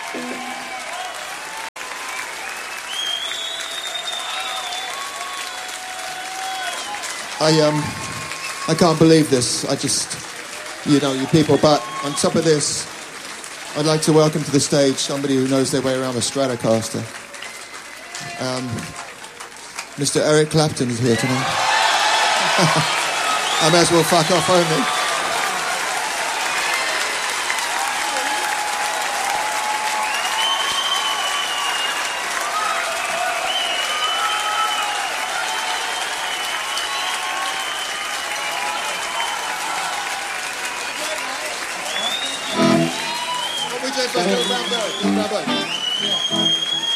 I can't believe this. I just, you people. But on top of this, I'd like to welcome to the stage somebody who knows their way around a Stratocaster. Mr. Eric Clapton is here tonight. I may as well fuck off only. What we do, do a round bird.